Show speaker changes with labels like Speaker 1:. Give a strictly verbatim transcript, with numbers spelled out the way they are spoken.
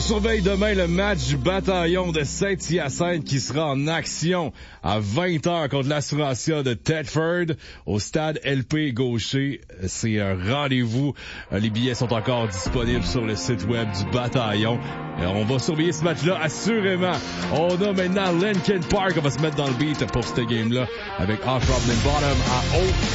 Speaker 1: surveille demain le match du bataillon de Saint-Hyacinthe qui sera en action à vingt heures contre l'Assurantia de Thetford au stade L P Gaucher. C'est un rendez-vous. Les billets sont encore disponibles sur le site web du bataillon. Et on va surveiller ce match-là assurément. On a maintenant Linkin Park. On va se mettre dans le beat pour cette game-là avec Off Roblin Bottom à haut.